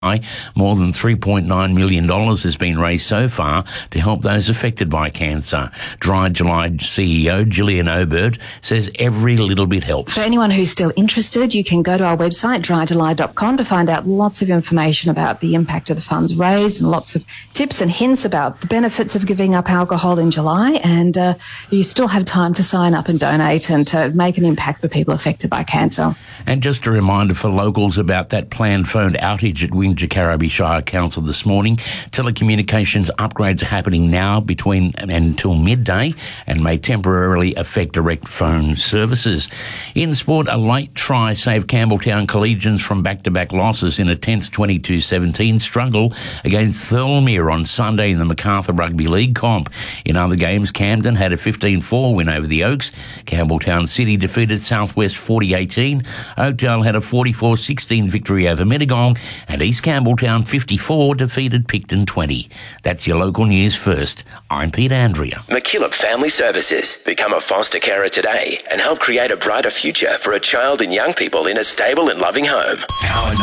More than $3.9 million has been raised so far to help those affected by cancer. Dry July CEO Gillian Obert says every little bit helps. For anyone who's still interested, you can go to our website, dryjuly.com, to find out lots of information about the impact of the funds raised and lots of tips and hints about the benefits of giving up alcohol in July. And you still have time to sign up and donate and to make an impact for people affected by cancer. And just a reminder for locals about that planned phone outage at Wingecarribee Shire Council this morning. Telecommunications upgrades are happening now between and until midday and may temporarily affect direct phone services. In sport, a late try saved Campbelltown Collegians from back-to-back losses in a tense 22-17 struggle against Thirlmere on Sunday in the Macarthur Rugby League comp. In other games, Camden had a 15-4 win over the Oaks. Campbelltown City defeated Southwest 40-18. Oakdale had a 44-16 victory over Mittagong, and East Campbelltown 54 defeated Picton 20. That's your local news first. I'm Pete Andrea. MacKillop Family Services. Become a foster carer today and help create a brighter future for a child and young people in a stable and loving home. Power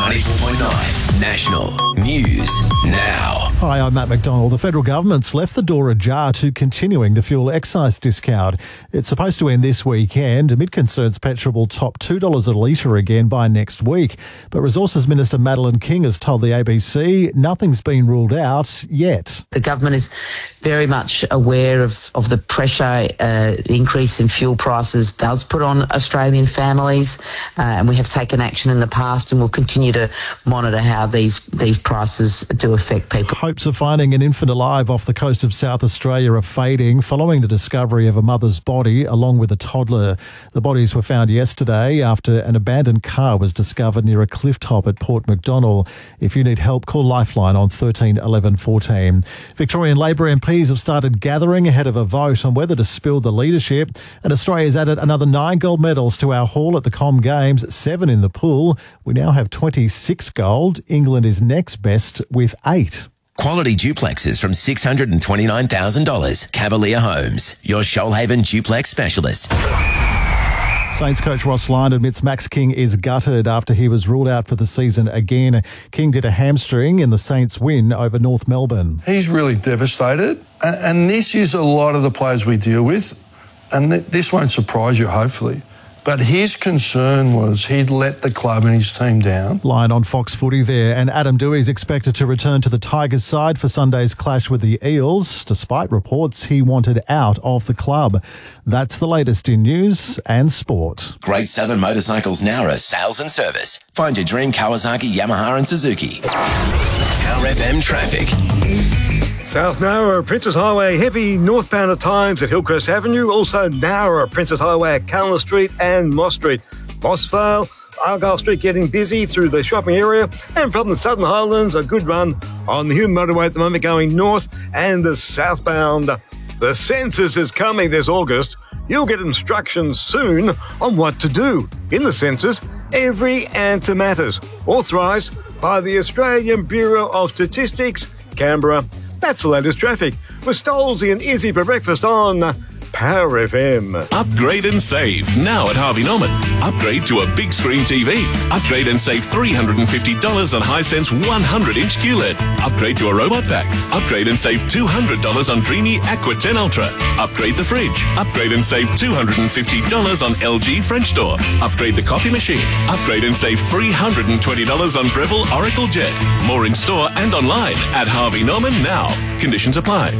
94.9 National News Now. Hi, I'm Matt McDonald. The federal government's left the door ajar to continuing the fuel excise discount. It's supposed to end this weekend amid concerns petrol will top $2 a litre again by next week. But Resources Minister Madeleine King has told the ABC nothing's been ruled out yet. The government is very much aware of the pressure the increase in fuel prices does put on Australian families, and we have taken action in the past and will continue to monitor how these prices do affect people. Hopes of finding an infant alive off the coast of South Australia are fading following the discovery of a mother's body along with a toddler. The bodies were found yesterday after an abandoned car was discovered near a cliff top at Port MacDonnell. If you need help, call Lifeline on 13 11 14. Victorian Labor MPs have started gathering ahead of a vote on whether to spill the leadership, and Australia's added another 9 gold medals to our haul at the Com Games, 7 in the pool. We now have 26 gold. England is next best with 8. Quality duplexes from $629,000. Cavalier Homes, your Shoalhaven duplex specialist. Saints coach Ross Lyon admits Max King is gutted after he was ruled out for the season again. King did a hamstring in the Saints' win over North Melbourne. He's really devastated, and this is a lot of the players we deal with, and this won't surprise you, hopefully. But his concern was he'd let the club and his team down. Lyon on Fox Footy there, and Adam Doueihi is expected to return to the Tigers side for Sunday's clash with the Eels, despite reports he wanted out of the club. That's the latest in news and sport. Great Southern Motorcycles Nowra sales and service. Find your dream Kawasaki, Yamaha and Suzuki. Power FM traffic. South Nowra, Princess Highway, heavy northbound at times at Hillcrest Avenue. Also Nowra, Princess Highway at Calner Street and Moss Street. Mossvale, Argyle Street getting busy through the shopping area. And from the Southern Highlands, a good run on the Hume Motorway at the moment going north and the southbound. The census is coming this August. You'll get instructions soon on what to do. In the census, every answer matters. Authorised by the Australian Bureau of Statistics, Canberra. That's the latest traffic with Stolzy and Izzy for breakfast on Power FM. Upgrade and save now at Harvey Norman. Upgrade to a big screen TV. Upgrade and save $350 on Hisense 100-inch QLED. Upgrade to a robot vac. Upgrade and save $200 on Dreamy Aqua 10 Ultra. Upgrade the fridge. Upgrade and save $250 on LG French Door. Upgrade the coffee machine. Upgrade and save $320 on Breville Oracle Jet. More in store and online at Harvey Norman now. Conditions apply.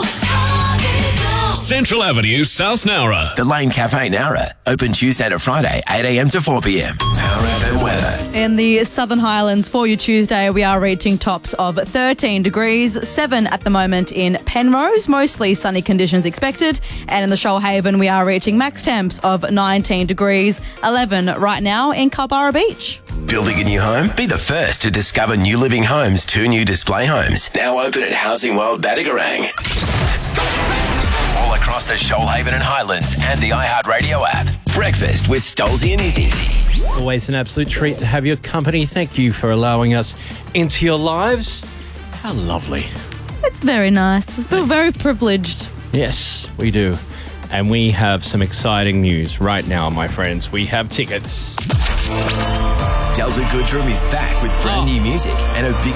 Central Avenue, South Nowra. The Lane Cafe Nowra. Open Tuesday to Friday, 8 a.m. to 4 p.m. Power FM weather. In the Southern Highlands for you Tuesday, we are reaching tops of 13 degrees, 7 at the moment in Penrose, mostly sunny conditions expected. And in the Shoalhaven, we are reaching max temps of 19 degrees, 11 right now in Culburra Beach. Building a new home? Be the first to discover New Living Homes' 2 new display homes. Now open at Housing World Battigarang. All across the Shoalhaven and Highlands and the iHeartRadio app. Breakfast with Stolzy and Izzy. Always an absolute treat to have your company. Thank you for allowing us into your lives. How lovely. It's very nice. I feel very privileged. Yes, we do. And we have some exciting news right now, my friends. We have tickets. Delta Goodrum is back with brand new music and a big